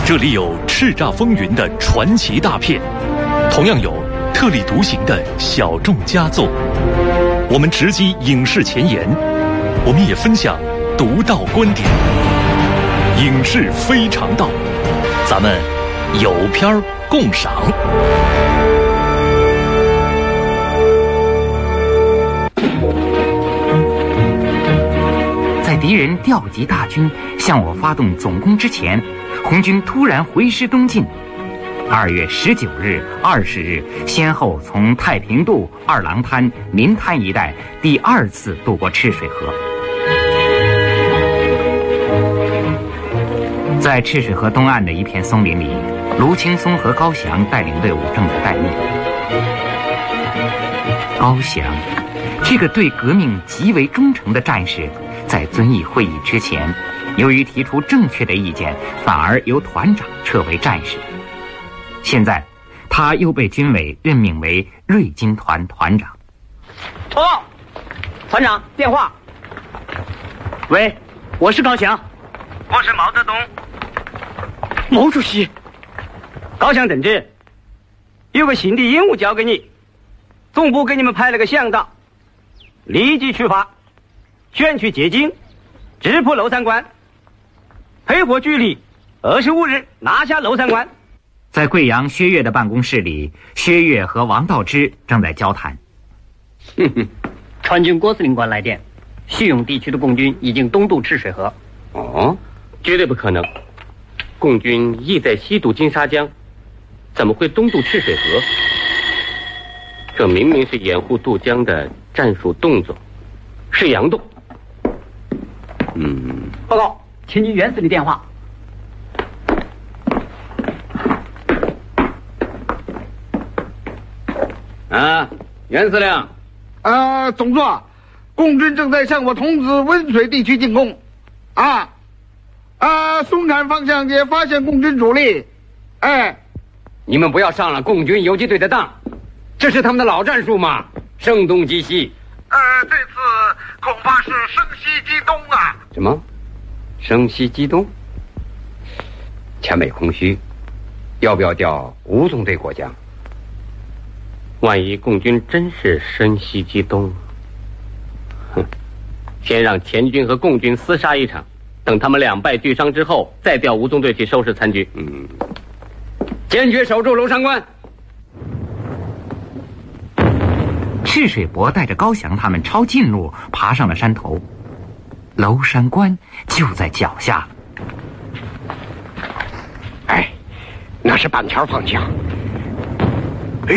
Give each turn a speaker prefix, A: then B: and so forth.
A: 这里有叱咤风云的传奇大片，同样有特立独行的小众佳作。我们直击影视前沿，我们也分享独到观点。影视非常道，咱们有片共赏。
B: 在敌人调集大军向我发动总攻之前，红军突然回师东进。2月19日、20日，先后从太平渡、二郎滩、临滩一带第2次渡过赤水河。在赤水河东岸的一片松林里，卢青松和高翔带领队伍正在待命。高翔，这个对革命极为忠诚的战士，在遵义会议之前，由于提出正确的意见，反而由团长撤为战士。现在，他又被军委任命为瑞金团团长。
C: 报告，团长，电话。喂，我是高翔。
D: 我是毛泽东。
C: 毛主席。高翔同志，有个新的任务交给你，总部给你们派了个向导，立即出发，选取捷径，直扑娄山关，配合距离25日拿下娄山关。
B: 在贵阳薛岳的办公室里，薛岳和王道之正在交谈。
E: 川军郭司令官来电，叙永地区的共军已经东渡赤水河。
F: 哦，绝对不可能！共军意在西渡金沙江，怎么会东渡赤水河？这明明是掩护渡江的战术动作，是佯动。
C: 报告，前军袁司令电话。
F: 袁司令。
G: 总座，共军正在向我同志温水地区进攻。松坎方向也发现共军主力。
F: 你们不要上了共军游击队的当，这是他们的老战术嘛，声东击西。
G: 这次恐怕是声西击东啊。
F: 什么？声西击东？前辈空虚，要不要调吴纵队过江？万一共军真是声西击东，先让前军和共军厮杀一场，等他们两败俱伤之后，再调吴纵队去收拾残局。坚决守住娄山关。
B: 赤水伯带着高翔他们抄近路爬上了山头，娄山关就在脚下。
G: 那是板桥方向，